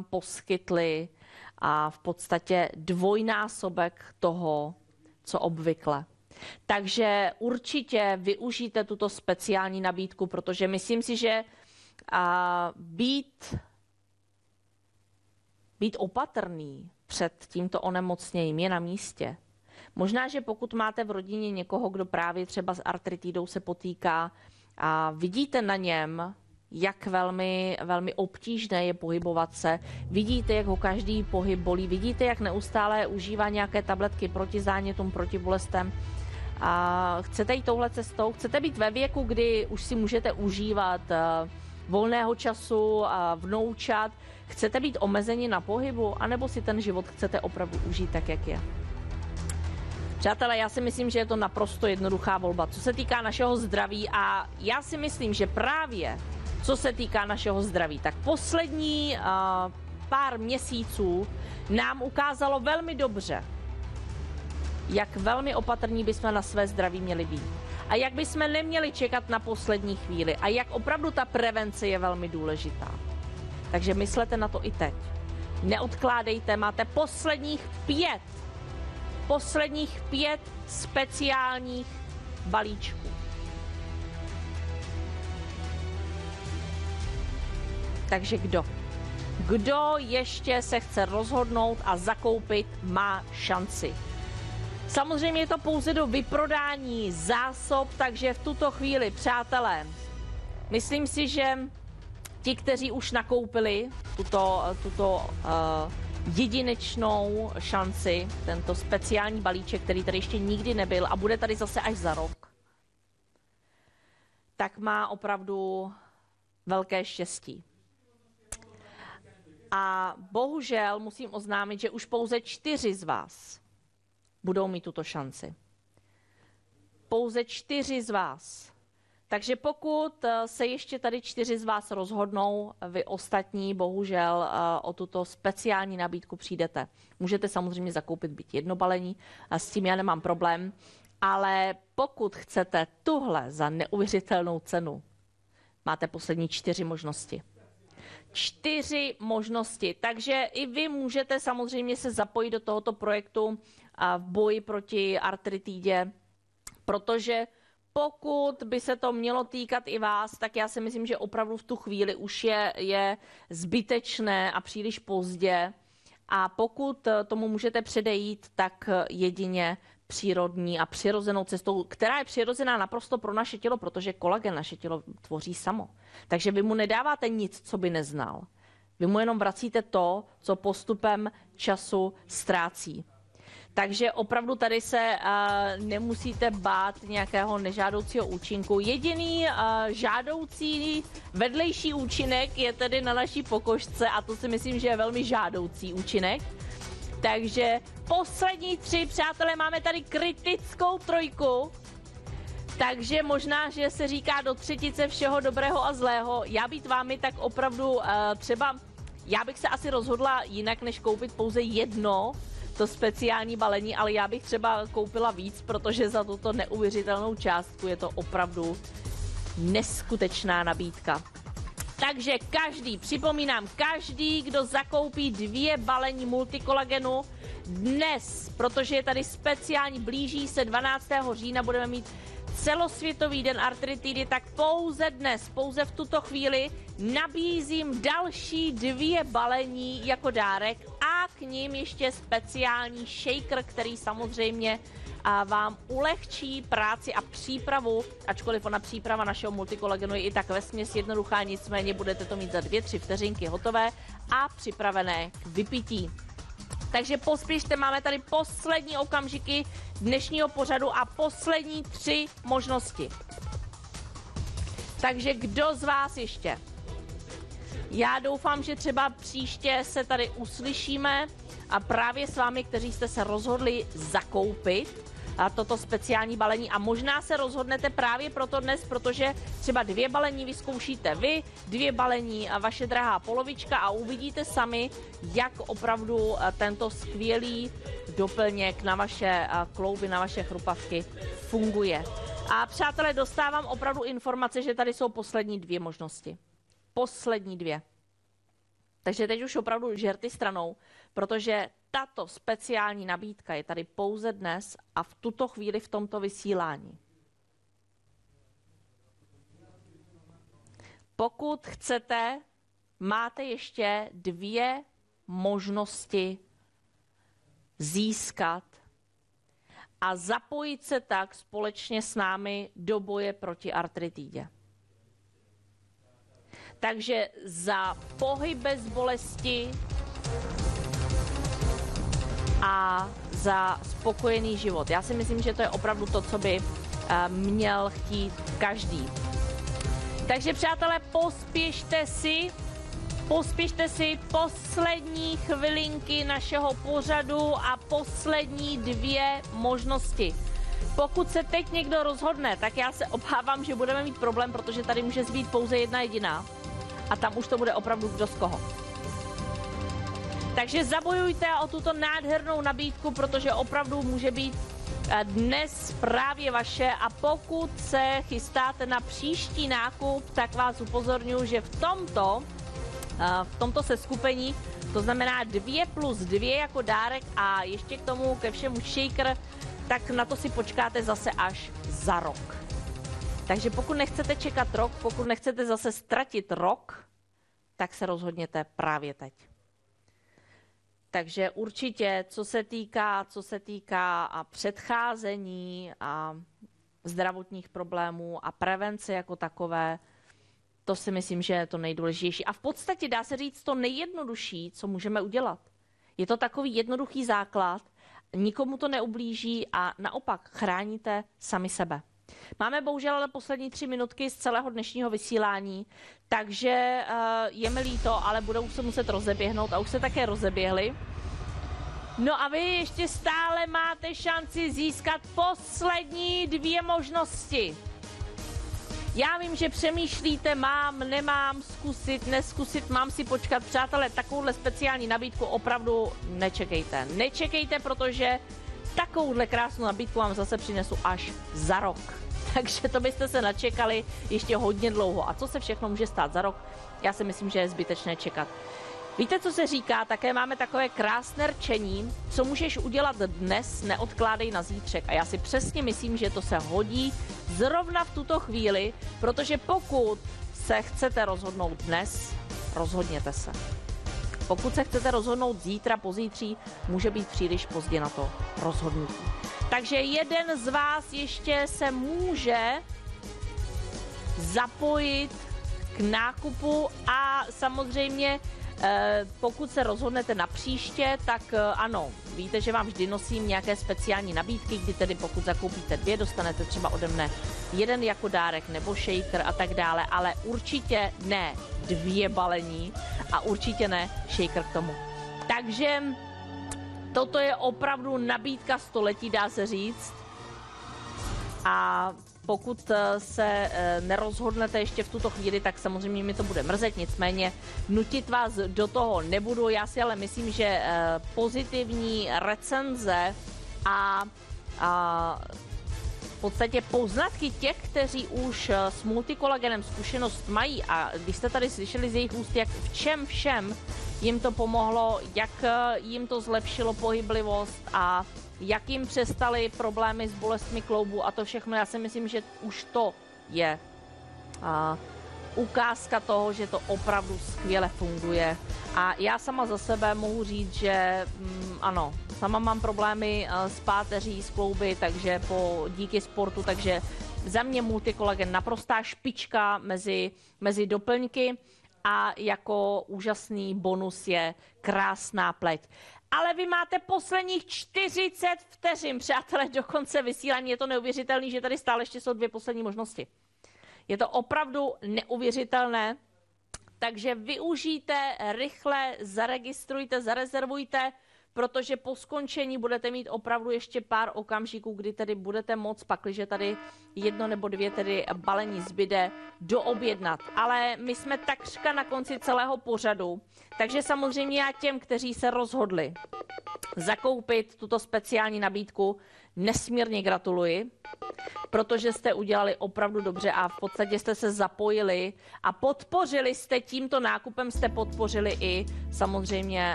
poskytli a v podstatě dvojnásobek toho, co obvykle. Takže určitě využijte tuto speciální nabídku, protože myslím si, že být opatrný před tímto onemocněním je na místě. Možná, že pokud máte v rodině někoho, kdo právě třeba s artritidou se potýká a vidíte na něm, jak velmi, velmi obtížné je pohybovat se, vidíte, jak ho každý pohyb bolí, vidíte, jak neustále užívá nějaké tabletky proti zánětům, proti bolestem, a chcete jít touhle cestou, chcete být ve věku, kdy už si můžete užívat volného času a vnoučat, chcete být omezeni na pohybu, anebo si ten život chcete opravdu užít tak, jak je. Přátelé, já si myslím, že je to naprosto jednoduchá volba, co se týká našeho zdraví, a já si myslím, že právě co se týká našeho zdraví, tak poslední pár měsíců nám ukázalo velmi dobře, jak velmi opatrní bychom na své zdraví měli být. A jak bychom neměli čekat na poslední chvíli. A jak opravdu ta prevence je velmi důležitá. Takže myslete na to i teď. Neodkládejte, máte posledních pět speciálních balíčků. Takže kdo ještě se chce rozhodnout a zakoupit, má šanci. Samozřejmě je to pouze do vyprodání zásob, takže v tuto chvíli, přátelé, myslím si, že ti, kteří už nakoupili tuto jedinečnou šanci, tento speciální balíček, který tady ještě nikdy nebyl a bude tady zase až za rok, tak má opravdu velké štěstí. A bohužel musím oznámit, že už pouze 4 z vás budou mít tuto šanci. Pouze 4 z vás. Takže pokud se ještě tady 4 z vás rozhodnou, vy ostatní bohužel o tuto speciální nabídku přijdete. Můžete samozřejmě zakoupit byť jedno balení, a s tím já nemám problém, ale pokud chcete tuhle za neuvěřitelnou cenu, máte poslední 4 možnosti. 4 možnosti, takže i vy můžete samozřejmě se zapojit do tohoto projektu v boji proti artritidě, protože pokud by se to mělo týkat i vás, tak já si myslím, že opravdu v tu chvíli už je zbytečné a příliš pozdě, a pokud tomu můžete předejít, tak jedině přírodní a přirozenou cestou, která je přirozená naprosto pro naše tělo, protože kolagen naše tělo tvoří samo. Takže vy mu nedáváte nic, co by neznal. Vy mu jenom vracíte to, co postupem času ztrácí. Takže opravdu tady se nemusíte bát nějakého nežádoucího účinku. Jediný žádoucí vedlejší účinek je tedy na naší pokožce, a to si myslím, že je velmi žádoucí účinek. Takže poslední 3, přátelé, máme tady kritickou 3. Takže možná, že se říká do třetice všeho dobrého a zlého. Já být vámi, tak opravdu třeba, já bych se asi rozhodla jinak, než koupit pouze jedno to speciální balení, ale já bych třeba koupila víc, protože za tuto neuvěřitelnou částku je to opravdu neskutečná nabídka. Takže připomínám, každý, kdo zakoupí 2 balení multikolagenu dnes, protože je tady speciální, blíží se 12. října, budeme mít celosvětový den artritidy, tak pouze dnes, pouze v tuto chvíli nabízím další 2 balení jako dárek a k ním ještě speciální shaker, který samozřejmě vám ulehčí práci a přípravu, ačkoliv ona příprava našeho multikolagenu je i tak vesměs jednoduchá, nicméně budete to mít za 2-3 vteřinky hotové a připravené k vypití. Takže pospěšte, máme tady poslední okamžiky dnešního pořadu a poslední 3 možnosti. Takže kdo z vás ještě? Já doufám, že třeba příště se tady uslyšíme a právě s vámi, kteří jste se rozhodli zakoupit toto speciální balení, a možná se rozhodnete právě proto dnes, protože třeba 2 balení vyzkoušíte vy, 2 balení vaše drahá polovička a uvidíte sami, jak opravdu tento skvělý doplněk na vaše klouby, na vaše chrupavky funguje. A přátelé, dostávám opravdu informace, že tady jsou poslední 2 možnosti. Poslední 2. Takže teď už opravdu žerty stranou, protože tato speciální nabídka je tady pouze dnes a v tuto chvíli v tomto vysílání. Pokud chcete, máte ještě 2 možnosti získat a zapojit se tak společně s námi do boje proti artritidě. Takže za pohyb bez bolesti a za spokojený život. Já si myslím, že to je opravdu to, co by měl chtít každý. Takže přátelé, pospěšte si poslední chvilinky našeho pořadu a poslední 2 možnosti. Pokud se teď někdo rozhodne, tak já se obávám, že budeme mít problém, protože tady může zbýt pouze jedna jediná. A tam už to bude opravdu kdo z koho. Takže zabojujte o tuto nádhernou nabídku, protože opravdu může být dnes právě vaše. A pokud se chystáte na příští nákup, tak vás upozorňuji, že v tomto seskupení, to znamená 2+2 jako dárek a ještě k tomu ke všemu shaker, tak na to si počkáte zase až za rok. Takže pokud nechcete čekat rok, pokud nechcete zase ztratit rok, tak se rozhodněte právě teď. Takže určitě, co se týká a předcházení a zdravotních problémů a prevence jako takové, to si myslím, že je to nejdůležitější. A v podstatě dá se říct to nejjednodušší, co můžeme udělat. Je to takový jednoduchý základ, nikomu to neublíží a naopak chráníte sami sebe. Máme bohužel ale poslední 3 minutky z celého dnešního vysílání, takže je mi líto, ale budou se muset rozeběhnout a už se také rozeběhly. No a vy ještě stále máte šanci získat poslední 2 možnosti. Já vím, že přemýšlíte, mám, nemám, zkusit, neskusit, mám si počkat. Přátelé, takovouhle speciální nabídku opravdu nečekejte. Nečekejte, protože takovouhle krásnou nabídku vám zase přinesu až za rok. Takže to byste se načekali ještě hodně dlouho. A co se všechno může stát za rok? Já si myslím, že je zbytečné čekat. Víte, co se říká? Také máme takové krásné rčení, co můžeš udělat dnes, neodkládej na zítřek. A já si přesně myslím, že to se hodí zrovna v tuto chvíli, protože pokud se chcete rozhodnout dnes, rozhodněte se. Pokud se chcete rozhodnout zítra, pozítří, může být příliš pozdě na to rozhodnutí. Takže jeden z vás ještě se může zapojit k nákupu a samozřejmě pokud se rozhodnete na příště, tak ano, víte, že vám vždy nosím nějaké speciální nabídky, kdy tedy pokud zakoupíte 2, dostanete třeba ode mne 1 jako dárek nebo shaker a tak dále, ale určitě ne 2 balení a určitě ne shaker k tomu. Takže toto je opravdu nabídka století, dá se říct. A pokud se nerozhodnete ještě v tuto chvíli, tak samozřejmě mi to bude mrzet, nicméně nutit vás do toho nebudu. Já si ale myslím, že pozitivní recenze a v podstatě poznatky těch, kteří už s multikolagenem zkušenost mají a když jste tady slyšeli z jejich úst, jak v čem všem jim to pomohlo, jak jim to zlepšilo pohyblivost a jak jim přestaly problémy s bolestmi kloubů a to všechno, já si myslím, že už to je ukázka toho, že to opravdu skvěle funguje. A já sama za sebe mohu říct, že ano, sama mám problémy s páteří, s klouby, takže díky sportu, takže za mě multikolagen naprostá špička mezi doplňky a jako úžasný bonus je krásná pleť. Ale vy máte posledních 40 vteřin, přátelé, do konce vysílání. Je to neuvěřitelné, že tady stále ještě jsou 2 poslední možnosti. Je to opravdu neuvěřitelné, takže využijte, rychle zaregistrujte, zarezervujte, protože po skončení budete mít opravdu ještě pár okamžiků, kdy tedy budete moct, pakliže tady 1 nebo 2 tedy balení zbyde, doobjednat. Ale my jsme takřka na konci celého pořadu, takže samozřejmě já těm, kteří se rozhodli zakoupit tuto speciální nabídku, nesmírně gratuluji, protože jste udělali opravdu dobře a v podstatě jste se zapojili a podpořili jste tímto nákupem, jste podpořili i samozřejmě